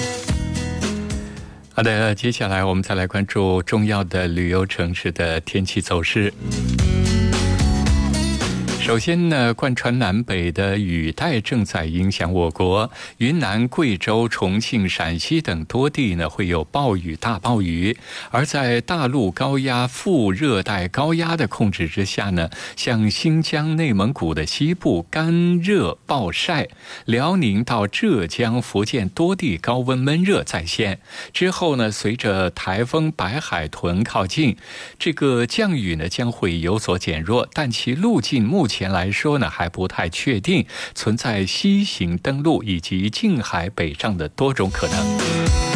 好的，接下来我们再来关注重要的旅游城市的天气走势。首先呢，贯穿南北的雨带正在影响我国，云南、贵州、重庆、陕西等多地呢会有暴雨、大暴雨。而在大陆高压、副热带高压的控制之下呢，像新疆、内蒙古的西部干热暴晒，辽宁到浙江、福建多地高温闷热再现。之后呢，随着台风白海豚靠近，这个降雨呢将会有所减弱，但其路径目前来说呢还不太确定，存在西行登陆以及近海北上的多种可能。